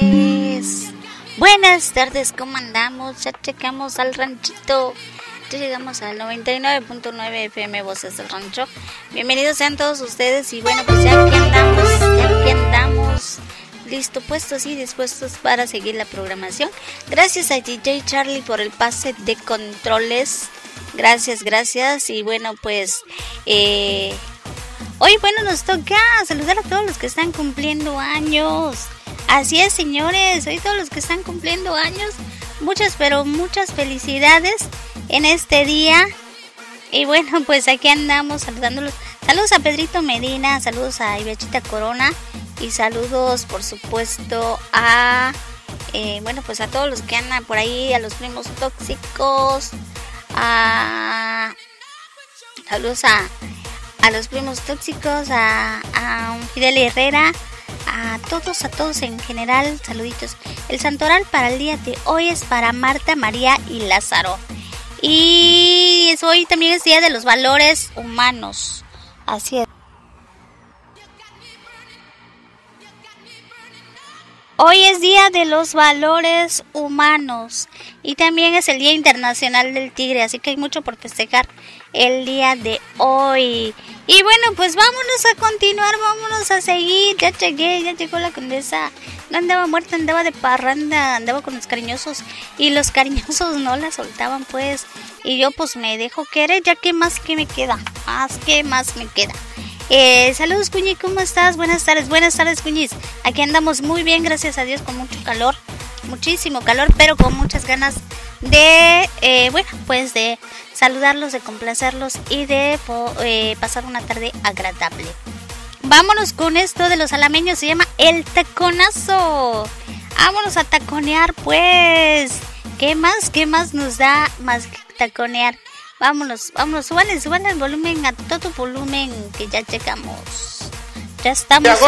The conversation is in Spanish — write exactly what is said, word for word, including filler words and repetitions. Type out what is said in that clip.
tardes. Buenas tardes, ¿cómo andamos? Ya checamos al ranchito. Ya llegamos al noventa y nueve punto nueve F M Voces del Rancho. Bienvenidos sean todos ustedes. Y bueno, pues ya aquí andamos, ya aquí andamos. Listo, puestos y dispuestos para seguir la programación. Gracias a D J Charlie por el pase de controles. Gracias, gracias. Y bueno, pues eh, hoy, bueno, nos toca saludar a todos los que están cumpliendo años. Así es, señores, hoy todos los que están cumpliendo años, muchas, pero muchas felicidades en este día. Y bueno, pues aquí andamos saludándolos. Saludos a Pedrito Medina, saludos a Ivechita Corona y saludos, por supuesto, a, eh, bueno, pues a todos los que andan por ahí, a los primos tóxicos, a, saludos a, a los primos tóxicos, a, a Fidel Herrera, a todos, a todos en general, saluditos. El santoral para el día de hoy es para Marta, María y Lázaro. Y hoy también es día de los valores humanos. Así es. Hoy es día de los valores humanos y también es el Día Internacional del Tigre, así que hay mucho por festejar el día de hoy. Y bueno, pues vámonos a continuar, vámonos a seguir. Ya llegué, ya llegó la condesa. No andaba muerta, andaba de parranda, andaba con los cariñosos y los cariñosos no la soltaban, pues. Y yo pues me dejo querer, ya que más que me queda, más que más me queda. Eh, saludos, Cuñi, ¿cómo estás? Buenas tardes, buenas tardes, Cuñis. Aquí andamos muy bien, gracias a Dios, con mucho calor, muchísimo calor, pero con muchas ganas de, eh, bueno, pues de saludarlos, de complacerlos y de eh, pasar una tarde agradable. Vámonos con esto de los alameños, se llama El Taconazo. Vámonos a taconear, pues. ¿Qué más? ¿Qué más nos da más taconear? Vámonos, vámonos, súbanle, súbanle el volumen a todo volumen, que ya llegamos. Ya estamos.